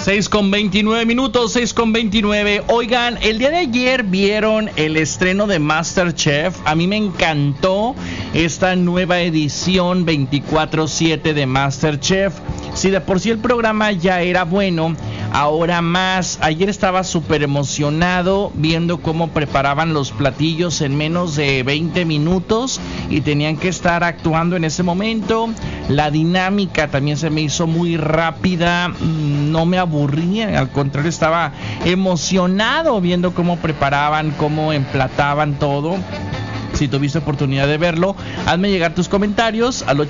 6:29, 6:29. Oigan, el día de ayer vieron el estreno de MasterChef. A mí me encantó esta nueva edición 24/7 de MasterChef. Si de por sí el programa ya era bueno, ahora más. Ayer estaba súper emocionado viendo cómo preparaban los platillos en menos de 20 minutos y tenían que estar actuando en ese momento. La dinámica también se me hizo muy rápida, no me aburría, al contrario, estaba emocionado viendo cómo preparaban, cómo emplataban todo. Si tuviste oportunidad de verlo, hazme llegar tus comentarios al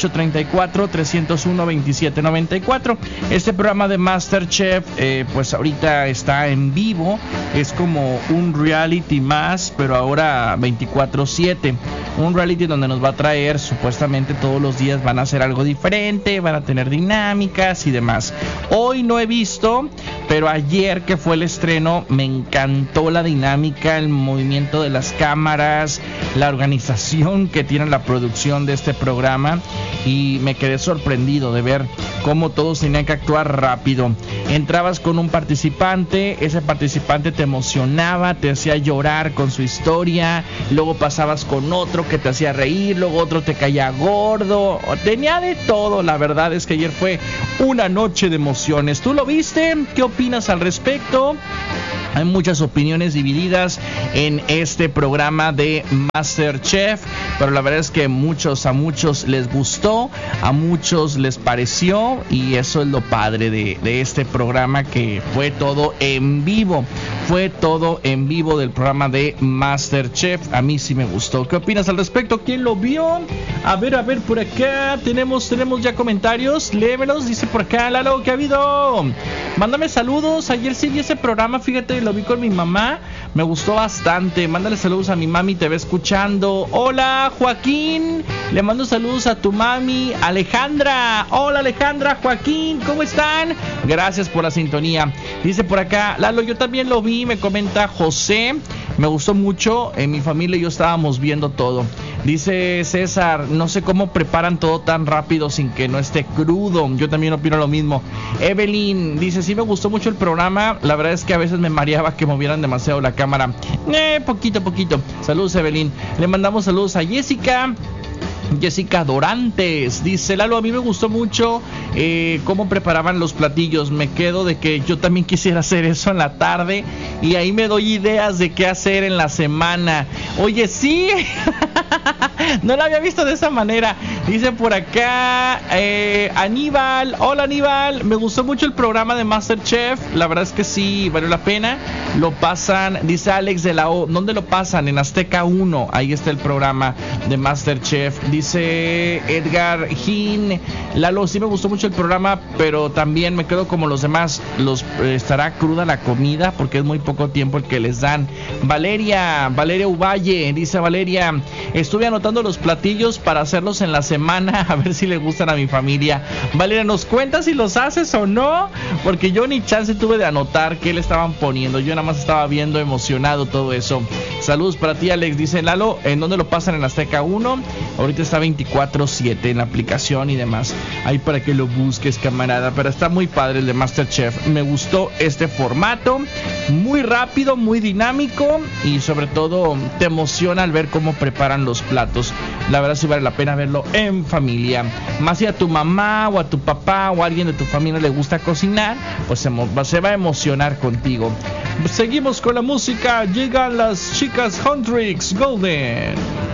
834-301-2794. Este programa de MasterChef, pues ahorita está en vivo. Es como un reality más, pero ahora 24/7. Un reality donde nos va a traer, supuestamente todos los días van a hacer algo diferente, van a tener dinámicas y demás. Hoy no he visto, pero ayer que fue el estreno, me encantó la dinámica, el movimiento de las cámaras, la organización que tiene la producción de este programa, y me quedé sorprendido de ver cómo todos tenían que actuar rápido. Entrabas con un participante, ese participante te emocionaba, te hacía llorar con su historia, luego pasabas con otro que te hacía reír, luego otro te caía gordo, tenía de todo. La verdad es que ayer fue una noche de emociones. ¿Tú lo viste? ¿Qué opinas al respecto? Hay muchas opiniones divididas en este programa de MasterChef, pero la verdad es que a muchos les gustó, a muchos les pareció, y eso es lo padre de este programa, que fue todo en vivo. Fue todo en vivo del programa de MasterChef. A mí sí me gustó. ¿Qué opinas al respecto? ¿Quién lo vio? A ver, por acá tenemos ya comentarios. Léemelos. Dice por acá, Lalo, ¿qué ha habido? Mándame saludos. Ayer sí vi ese programa, fíjate, lo vi con mi mamá. Me gustó bastante. Mándale saludos a mi mami, te ve escuchando. Hola, Joaquín. Le mando saludos a tu mami, Alejandra. Hola, Alejandra, Joaquín, ¿cómo están? Gracias por la sintonía. Dice por acá, Lalo, yo también lo vi, me comenta José. Me gustó mucho, en mi familia y yo estábamos viendo todo. Dice César, no sé cómo preparan todo tan rápido sin que no esté crudo. Yo también opino lo mismo. Evelyn dice, sí me gustó mucho el programa. La verdad es que a veces me mareaba que movieran demasiado la cámara. Poquito. Saludos, Evelyn. Le mandamos saludos a Jessica Dorantes. Dice, Lalo, a mí me gustó mucho cómo preparaban los platillos. Me quedo de que yo también quisiera hacer eso en la tarde, y ahí me doy ideas de qué hacer en la semana. Oye, sí. No lo había visto de esa manera. Dice por acá Aníbal. Hola, Aníbal. Me gustó mucho el programa de MasterChef. La verdad es que sí, valió la pena. Lo pasan, dice Alex de la O. ¿Dónde lo pasan? En Azteca 1. Ahí está el programa de MasterChef. Dice Edgar Gin, Lalo, sí me gustó mucho el programa, pero también me quedo como los demás. Estará cruda la comida porque es muy poco tiempo el que les dan. Valeria Uvalle, dice Valeria, estuve anotando los platillos para hacerlos en la semana, a ver si les gustan a mi familia. Valeria, ¿nos cuentas si los haces o no? Porque yo ni chance tuve de anotar qué le estaban poniendo. Yo nada más estaba viendo emocionado todo eso. Saludos para ti, Alex. Dice Lalo, ¿en dónde lo pasan? En Azteca 1. Ahorita está 24/7 en la aplicación y demás. Ahí para que lo busques, camarada. Pero está muy padre el de MasterChef. Me gustó este formato. Muy rápido, muy dinámico. Y sobre todo te emociona al ver cómo preparan los platos. La verdad sí vale la pena verlo en familia. Más si a tu mamá o a tu papá o a alguien de tu familia le gusta cocinar, pues se va a emocionar contigo. Seguimos con la música. Llegan las chicas Huntrix Golden.